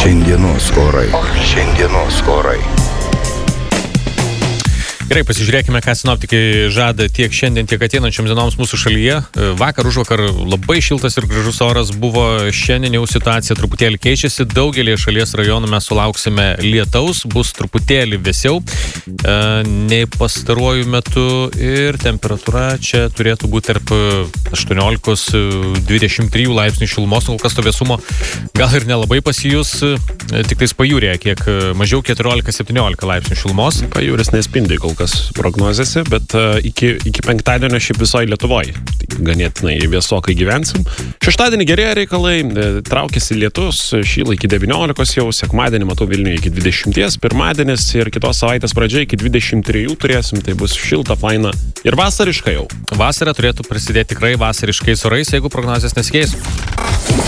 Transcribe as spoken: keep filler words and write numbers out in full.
Šiandienos orai. Šiandienos orai. Gerai, pasižiūrėkime, ką sinoptikai žada tiek šiandien, tiek ateinančiam dienoms mūsų šalyje. Vakar, užvakar labai šiltas ir gražus oras buvo, šiandien jau situacija truputėlį keičiasi. Daugelį šalies rajonų mes sulauksime lietaus, bus truputėlį vėsiau e, nei pastaruoju metu ir temperatūra čia turėtų būti tarp aštuoniolika dvidešimt trijų laipsnių šilumos, kol kas to vėsumo gal ir nelabai pasijus, tik tais pajūrėje kiek mažiau keturiolika septyniolika laipsnių šilumos. Pajūris nespindi kol kas prognozėse, bet uh, iki, iki penktadienio šiaip visoje Lietuvoje ganėtinai vėsokai gyvensim. Šeštadienį gerėja reikalai, traukiasi lietus, šyla iki devyniolikos jau, sekmadienį matau Vilniuje iki dvidešimties, pirmadienis ir kitos savaitės pradžia iki dvidešimt trijų turėsim, tai bus šilta, faina ir vasariška jau. Vasara turėtų prasidėti tikrai vasariškais orais, jeigu prognozės nesikeis.